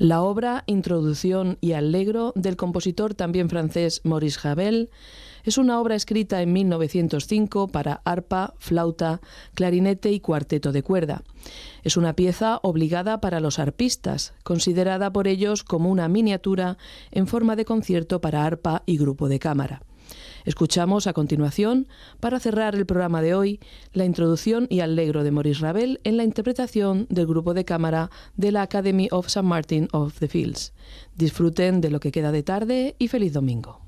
La obra Introducción y Allegro del compositor también francés Maurice Ravel es una obra escrita en 1905 para arpa, flauta, clarinete y cuarteto de cuerda. Es una pieza obligada para los arpistas, considerada por ellos como una miniatura en forma de concierto para arpa y grupo de cámara. Escuchamos a continuación, para cerrar el programa de hoy, la Introducción y Allegro de Maurice Ravel en la interpretación del grupo de cámara de la Academy of St. Martin of the Fields. Disfruten de lo que queda de tarde y feliz domingo.